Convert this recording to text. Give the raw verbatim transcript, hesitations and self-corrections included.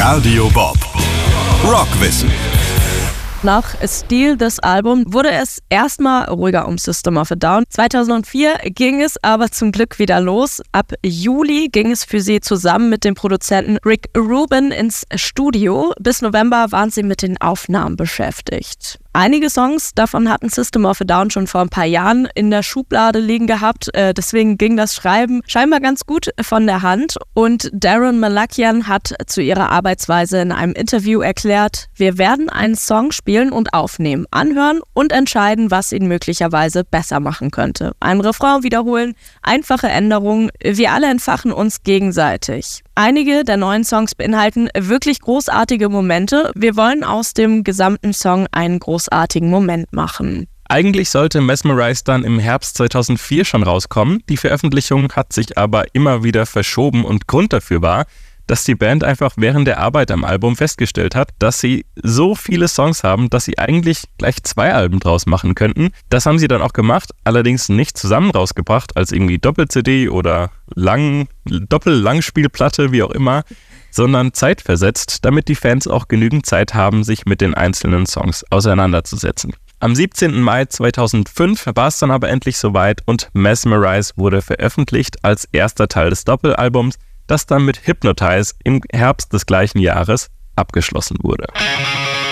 Radio Bob. Rockwissen. Nach Steal This Album wurde es erstmal ruhiger um System of a Down. zweitausendvier ging es aber zum Glück wieder los. Ab Juli ging es für sie zusammen mit dem Produzenten Rick Rubin ins Studio. Bis November waren sie mit den Aufnahmen beschäftigt. Einige Songs davon hatten System of a Down schon vor ein paar Jahren in der Schublade liegen gehabt. Äh, deswegen ging das Schreiben scheinbar ganz gut von der Hand. Und Daron Malakian hat zu ihrer Arbeitsweise in einem Interview erklärt: Wir werden einen Song spielen und aufnehmen, anhören und entscheiden, was ihn möglicherweise besser machen könnte. Ein Refrain wiederholen, einfache Änderungen. Wir alle entfachen uns gegenseitig. Einige der neuen Songs beinhalten wirklich großartige Momente. Wir wollen aus dem gesamten Song einen großartigen Moment machen. Eigentlich sollte Mesmerize dann im Herbst zweitausendvier schon rauskommen. Die Veröffentlichung hat sich aber immer wieder verschoben und Grund dafür war, dass die Band einfach während der Arbeit am Album festgestellt hat, dass sie so viele Songs haben, dass sie eigentlich gleich zwei Alben draus machen könnten. Das haben sie dann auch gemacht, allerdings nicht zusammen rausgebracht, als irgendwie Doppel-C D oder Lang, Doppel-Langspielplatte, wie auch immer, sondern zeitversetzt, damit die Fans auch genügend Zeit haben, sich mit den einzelnen Songs auseinanderzusetzen. Am siebzehnten Mai zweitausendfünf war es dann aber endlich soweit und Mesmerize wurde veröffentlicht als erster Teil des Doppelalbums, das dann mit Hypnotize im Herbst des gleichen Jahres abgeschlossen wurde.